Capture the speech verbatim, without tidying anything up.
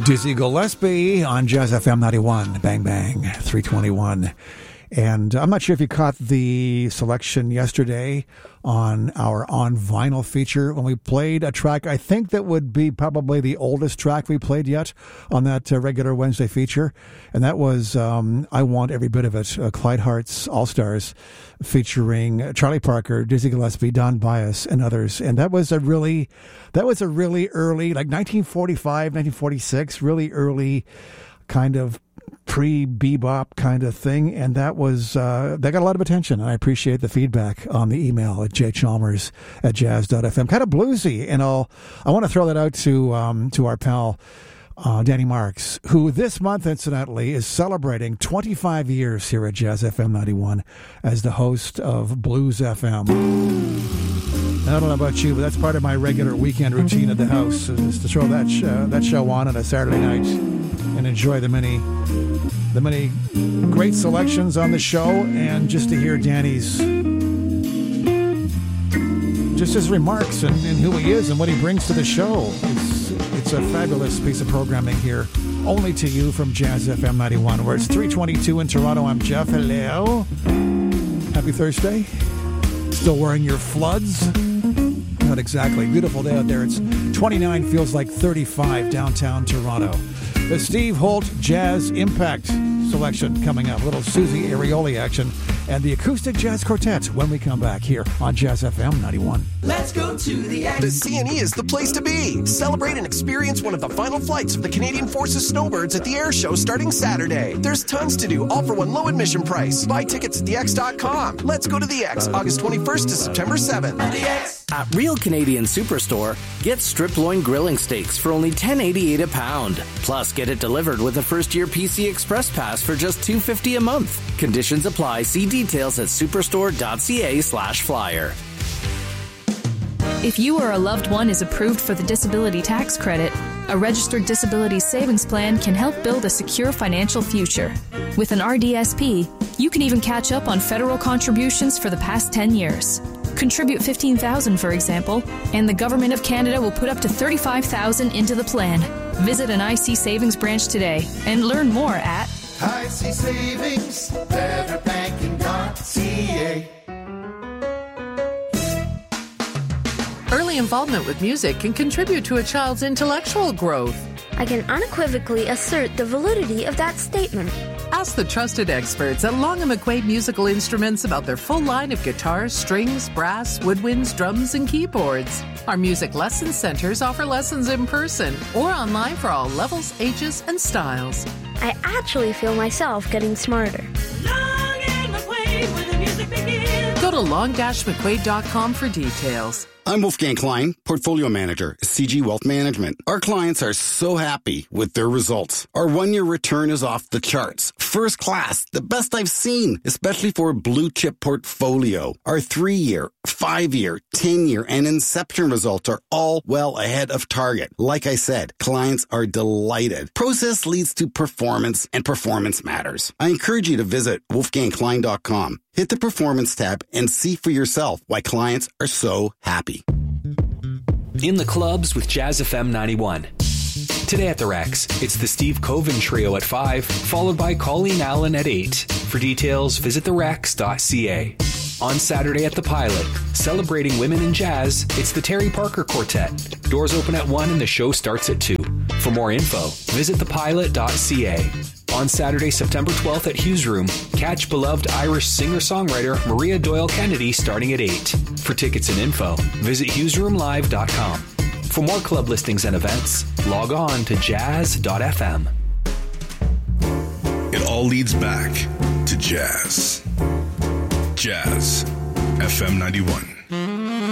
Dizzy Gillespie on Jazz F M ninety-one. Bang, bang, three twenty-one. And I'm not sure if you caught the selection yesterday on our On Vinyl feature when we played a track, I think that would be probably the oldest track we played yet on that uh, regular Wednesday feature. And that was um, I Want Every Bit of It, uh, Clyde Hart's All-Stars, featuring Charlie Parker, Dizzy Gillespie, Don Bias, and others. And that was a really, that was a really early, like nineteen forty-five, nineteen forty-six, really early kind of pre-bebop kind of thing, and that was uh, that got a lot of attention. I appreciate the feedback on the email at jchalmers at jazz dot f m. Kind of bluesy, and I'll I want to throw that out to um, to our pal uh, Danny Marks, who this month, incidentally, is celebrating twenty-five years here at Jazz F M ninety-one as the host of Blues F M. I don't know about you, but that's part of my regular weekend routine at the house, is to throw that sh- uh, that show on on a Saturday night and enjoy the many the many great selections on the show, and just to hear Danny's just his remarks and, and who he is and what he brings to the show. It's it's a fabulous piece of programming here, only to you from Jazz F M ninety-one, where it's three twenty-two in Toronto. I'm Jeff. Hello. Happy Thursday. Still wearing your floods? Not exactly. Beautiful day out there. It's twenty-nine, feels like thirty-five downtown Toronto. The Steve Holt Jazz Impact selection coming up. A little Susie Arioli action. And the Acoustic Jazz Quartet when we come back here on Jazz F M ninety-one. Let's go to the X. The C N E is the place to be. Celebrate and experience one of the final flights of the Canadian Forces Snowbirds at the air show starting Saturday. There's tons to do, all for one low admission price. Buy tickets at the x dot com. Let's go to the X, August twenty-first to September seventh. The X. At Real Canadian Superstore, get strip loin grilling steaks for only ten eighty-eight a pound. Plus, get it delivered with a first-year P C Express Pass for just two fifty a month. Conditions apply. See details at superstore.ca slash flyer. If you or a loved one is approved for the disability tax credit, a registered disability savings plan can help build a secure financial future. With an R D S P, you can even catch up on federal contributions for the past ten years. Contribute fifteen thousand dollars, for example, and the Government of Canada will put up to thirty-five thousand dollars into the plan. Visit an I C Savings branch today and learn more at I C Savings, better banking dot c a. Early involvement with music can contribute to a child's intellectual growth. I can unequivocally assert the validity of that statement. Ask the trusted experts at Long and McQuaid Musical Instruments about their full line of guitars, strings, brass, woodwinds, drums, and keyboards. Our music lesson centers offer lessons in person or online for all levels, ages, and styles. I actually feel myself getting smarter. Long and McQuaid, where the music begins. Go to long dash mcquaid dot com for details. I'm Wolfgang Klein, Portfolio Manager, C G Wealth Management. Our clients are so happy with their results. Our one-year return is off the charts. First class, the best I've seen, especially for a blue-chip portfolio. Our three-year, five-year, ten-year, and Inception results are all well ahead of target. Like I said, clients are delighted. Process leads to performance, and performance matters. I encourage you to visit wolfgang klein dot com. Hit the Performance tab and see for yourself why clients are so happy. In the clubs with Jazz F M ninety-one. Today at the Rex, it's the Steve Coven Trio at five, followed by Colleen Allen at eight. For details, visit the rex dot c a. On Saturday at the Pilot, celebrating women in jazz, it's the Terry Parker Quartet. Doors open at one and the show starts at two. For more info, visit the pilot dot c a. On Saturday, September twelfth at Hughes Room, catch beloved Irish singer-songwriter Maria Doyle Kennedy starting at eight. For tickets and info, visit hughes room live dot com. For more club listings and events, log on to jazz dot f m. It all leads back to jazz. Jazz F M ninety-one.